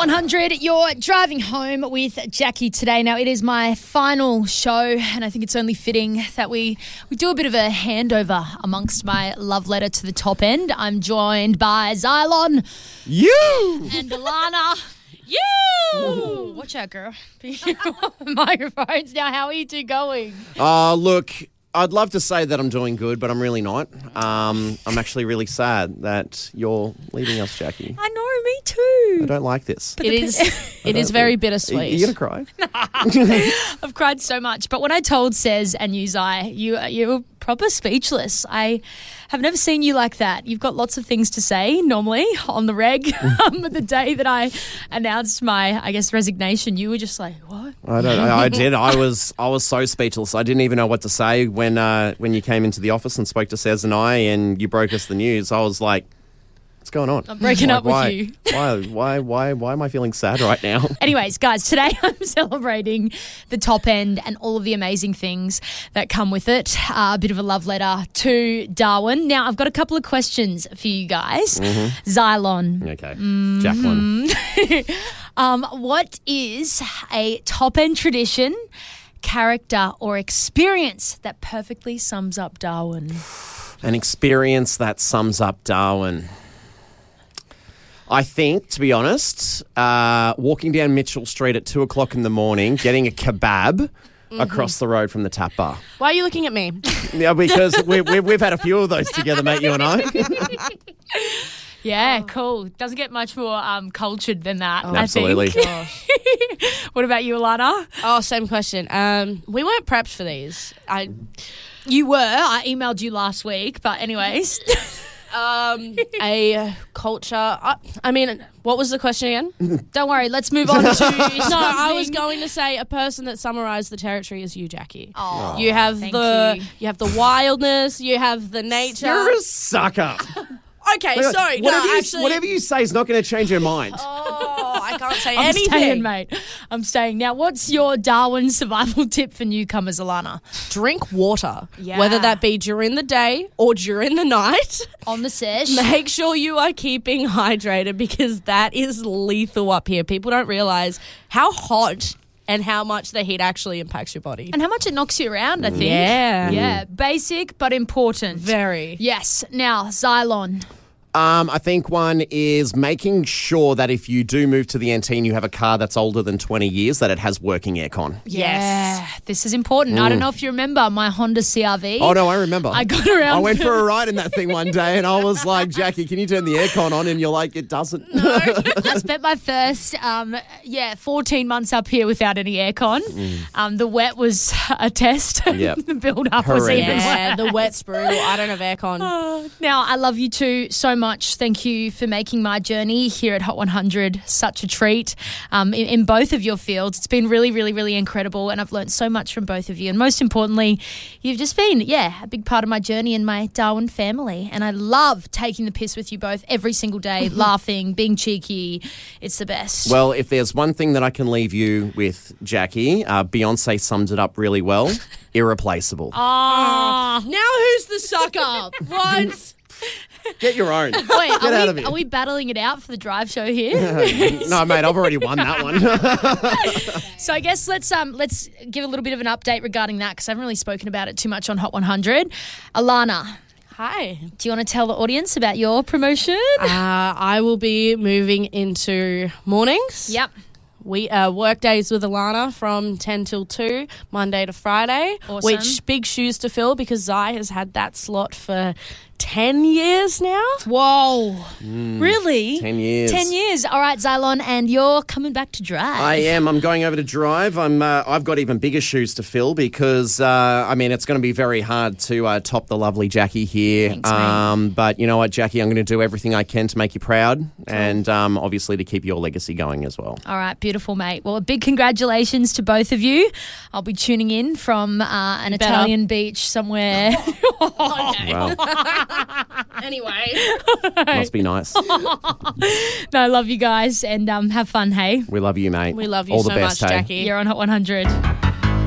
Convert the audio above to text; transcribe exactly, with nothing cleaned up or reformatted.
one hundred, you're driving home with Jackie today. Now, it is my final show, and I think it's only fitting that we, we do a bit of a handover amongst my love letter to the top end. I'm joined by Xylon. You! And Alana. You! Ooh, watch out, girl. Microphones. Now, how are you two going? Uh, look, I'd love to say that I'm doing good, but I'm really not. Um, I'm actually really sad that you're leaving us, Jackie. I know, me too. I don't like this. It is. It is very bittersweet. Are you going to cry? I've cried so much. But when I told Sez and you, Zai, you, you were proper speechless. I have never seen you like that. You've got lots of things to say normally on the reg. um, but the day that I announced my, I guess, resignation, you were just like, what? I don't. I, I did. I was. I was so speechless. I didn't even know what to say when uh, when you came into the office and spoke to Sez and I, and you broke us the news. I was like, what's going on? I'm breaking like, up with why, you. why? Why? Why? Why am I feeling sad right now? Anyways, guys, today I'm celebrating the top end and all of the amazing things that come with it. Uh, a bit of a love letter to Darwin. Now, I've got a couple of questions for you guys. Mm-hmm. Xylon. Okay, mm-hmm. Jacqueline. um, what is a top end tradition, character, or experience that perfectly sums up Darwin? An experience that sums up Darwin. I think, to be honest, uh, walking down Mitchell Street at two o'clock in the morning, getting a kebab mm-hmm. across the road from the tap bar. Why are you looking at me? Yeah, because we, we, we've had a few of those together, mate, you and I. Yeah, cool. Doesn't get much more um, cultured than that, Oh, I absolutely. think. What about you, Alana? Oh, same question. Um, we weren't prepped for these. I, You were. I emailed you last week, but anyways. um, a culture. I, I mean, what was the question again? Don't worry. Let's move on to No, something. I was going to say a person that summarised the territory is you, Jackie. Oh, you have thank the you. you have the wildness. You have the nature. You're a sucker. Okay, sorry. Whatever, no, you, actually, whatever you say is not going to change your mind. Oh, I can't say I'm anything. staying, mate. I'm staying. Now, what's your Darwin survival tip for newcomers, Alana? Drink water, Yeah. whether that be during the day or during the night. On the sesh. Make sure you are keeping hydrated because that is lethal up here. People don't realise how hot and how much the heat actually impacts your body. And how much it knocks you around, I think. Yeah. Yeah. Basic, but important. Very. Yes. Now, Xylon. Um, I think one is making sure that if you do move to the Antene, you have a car that's older than twenty years, that it has working aircon. Yes. Yeah, this is important. I don't know if you remember my Honda C R V. Oh, no, I remember. I got around. I went for a ride in that thing one day and I was like, Jackie, can you turn the aircon on? And you're like, it doesn't. No, I spent my first, um, yeah, fourteen months up here without any aircon. Mm. Um, the wet was a test. Yep. The build-up was Horrendous. even Yeah, worse. the wet's brutal. I don't have aircon. Now, I love you two so much. Thank you for making my journey here at Hot one hundred such a treat um, in, in both of your fields. It's been really, really, really incredible, and I've learned so much from both of you. And most importantly, you've just been, yeah, a big part of my journey and my Darwin family. And I love taking the piss with you both every single day, laughing, being cheeky. It's the best. Well, if there's one thing that I can leave you with, Jackie, uh, Beyonce sums it up really well. Irreplaceable. Ah. Now who's the sucker? What? Get your own. Wait, Get are out we, of here. are we battling it out for the drive show here? No, mate, I've already won that one. So I guess let's um let's give a little bit of an update regarding that because I haven't really spoken about it too much on Hot one hundred. Alana, Hi. do you want to tell the audience about your promotion? Uh, I will be moving into mornings. Yep. We uh, work days with Alana from ten till two, Monday to Friday. Awesome. Which big shoes to fill because Zai has had that slot for ten years now. Whoa. Really? Ten years. Ten years. All right, Xylon, and you're coming back to drive. I am. I'm going over to drive. I'm. Uh, I've got even bigger shoes to fill because uh, I mean it's going to be very hard to uh, top the lovely Jackie here. Thanks, mate. um, but you know what, Jackie, I'm going to do everything I can to make you proud, and um, obviously to keep your legacy going as well. All right, beautiful, mate. Well, a big congratulations to both of you. I'll be tuning in from uh, an Better. Italian beach somewhere. Well, Anyway. must be nice. No, I love you guys and um, have fun, hey? We love you, mate. We love you All the so best, much, hey? Jackie. You're on Hot one hundred.